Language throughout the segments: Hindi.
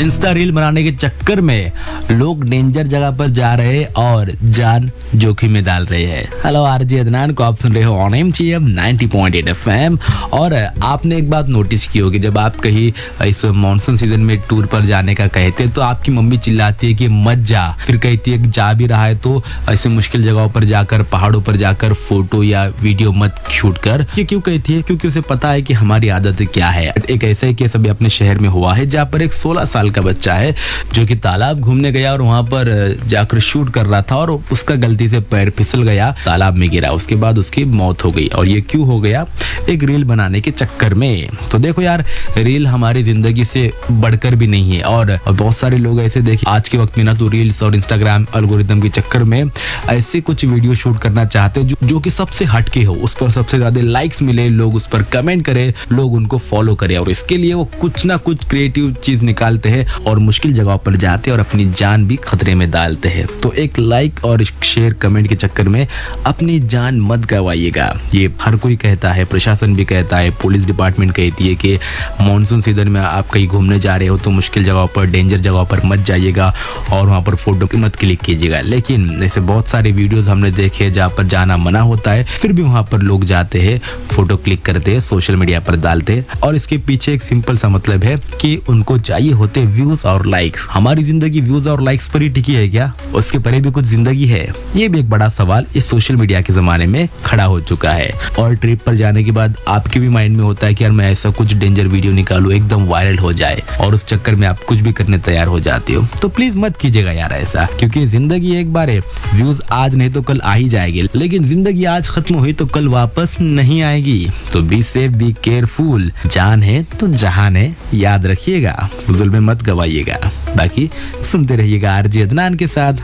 इंस्टा रील बनाने के चक्कर में लोग डेंजर जगह पर जा रहे हैं और जान जोखिम में डाल रहे हैं। हेलो आरजे अदनान को आप सुन रहे हो ऑन एमटीएम 90.8 एफएम। और आपने एक बात नोटिस की होगी, जब आप कहीं इस मॉनसून सीजन में टूर पर जाने का कहते हैं तो आपकी मम्मी चिल्लाती है कि मत जा, फिर कहती है कि जा भी रहा है तो ऐसे मुश्किल जगहों पर जाकर, पहाड़ों पर जाकर फोटो या वीडियो मत शूट कर। ये क्यों कहती है? क्योंकि उसे पता है कि हमारी आदत क्या है। एक ऐसा ही केस अभी अपने शहर में हुआ है जहाँ पर एक 16 साल का बच्चा है जो कि तालाब घूमने गया और वहां पर जाकर शूट कर रहा था और उसका गलती से पैर फिसल गया, तालाब में गिरा, उसके बाद उसकी मौत हो गई। और ये क्यों हो गया? एक रील बनाने के चक्कर में। तो देखो यार, रील हमारी जिंदगी से बढ़कर भी नहीं है और बहुत सारे लोग ऐसे देखिए आज के वक्त में ना तो रील्स और इंस्टाग्राम एल्गोरिथम के चक्कर में ऐसे कुछ वीडियो शूट करना चाहते हैं जो कि सबसे हटके हो, उस पर सबसे ज्यादा लाइक्स मिले, लोग उस पर कमेंट करें, लोग उनको फॉलो करें और इसके लिए वो कुछ ना कुछ क्रिएटिव चीज निकालते हैं और मुश्किल जगहों पर जाते हैं और अपनी जान भी खतरे में डालते हैं। तो एक लाइक और शेयर कमेंट के चक्कर में अपनी जान मत गवाइएगा। ये हर कोई कहता है, प्रशासन भी कहता है, पुलिस डिपार्टमेंट कहती है कि मॉनसून सीजन में आप कहीं घूमने जा रहे हो तो मुश्किल जगहों पर, डेंजर जगहों पर मत जाइएगा और वहां पर फोटो मत क्लिक कीजिएगा। लेकिन ऐसे बहुत सारे वीडियोस हमने देखे जहाँ पर जाना मना होता है, फिर भी वहां पर लोग जाते हैं, फोटो क्लिक करते हैं, सोशल मीडिया पर डालते हैं और इसके पीछे एक सिंपल सा मतलब है कि उनको चाहिए होते व्यूज और लाइक्स। हमारी जिंदगी व्यूज और लाइक्स पर ही टिकी है क्या? उसके परे भी कुछ जिंदगी है? ये भी एक बड़ा सवाल इस सोशल मीडिया के जमाने में खड़ा हो चुका है। और ट्रिप पर जाने के बाद आपके भी माइंड में होता है कि यार मैं ऐसा कुछ डेंजर वीडियो निकालूं, एकदम वायरल हो जाए, और उस चक्कर में आप कुछ भी करने तैयार हो जाते हो। तो प्लीज मत कीजिएगा यार ऐसा, क्योंकि जिंदगी एक बार है, व्यूज आज नहीं तो कल आ ही जाएगी, लेकिन जिंदगी आज खत्म हुई तो कल वापस नहीं आएगी। तो बी सेफ, बी केयरफुल। जान है तो जहान है, याद रखिएगा, फुजुल में मत गवाइएगा। बाकी सुनते रहिएगा आरजे अदनान के साथ।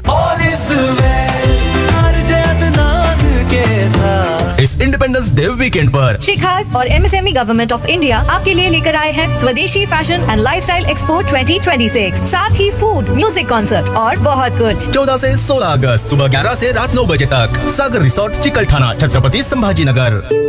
इस इंडिपेंडेंस डे वीकेंड पर शिखास और एमएसएमई गवर्नमेंट ऑफ इंडिया आपके लिए लेकर आए हैं स्वदेशी फैशन एंड लाइफस्टाइल एक्सपो 2026, साथ ही फूड, म्यूजिक कॉन्सर्ट और बहुत कुछ। 14 से 16 अगस्त सुबह 11 से रात 9 बजे तक, सागर रिसोर्ट, चिकलठाना, छत्रपति संभाजी नगर।